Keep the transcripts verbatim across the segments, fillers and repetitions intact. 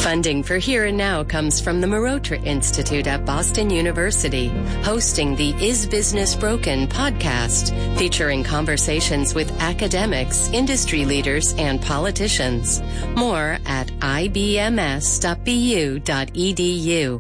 Funding for Here and Now comes from the Marotra Institute at Boston University, hosting the Is Business Broken podcast, featuring conversations with academics, industry leaders, and politicians. More at I B M S dot B U dot E D U.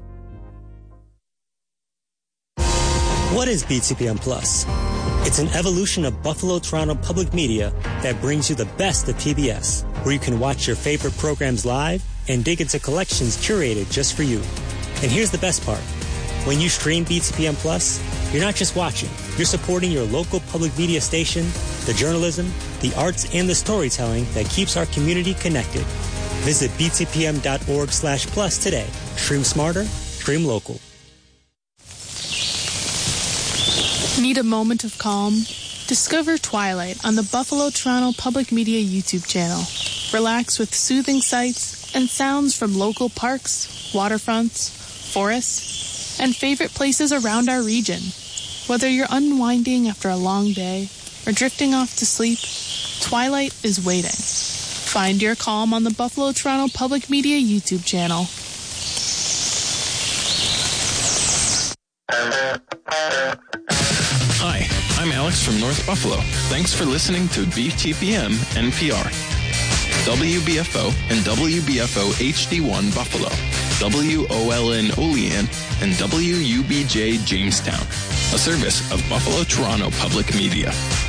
What is B T P M Plus? It's an evolution of Buffalo Toronto Public Media that brings you the best of P B S, where you can watch your favorite programs live and dig into collections curated just for you. And here's the best part. When you stream B T P M Plus, you're not just watching, you're supporting your local public media station, the journalism, the arts, and the storytelling that keeps our community connected. Visit b t p m dot org slash plus today. Stream smarter, stream local. Need a moment of calm? Discover Twilight on the Buffalo Toronto Public Media YouTube channel. Relax with soothing sights and sounds from local parks, waterfronts, forests, and favorite places around our region. Whether you're unwinding after a long day or drifting off to sleep, Twilight is waiting. Find your calm on the Buffalo Toronto Public Media YouTube channel. Hi, I'm Alex from North Buffalo. Thanks for listening to B T P M N P R. W B F O and W B F O H D one Buffalo, W O L N Olean, and W U B J Jamestown, a service of Buffalo Toronto Public Media.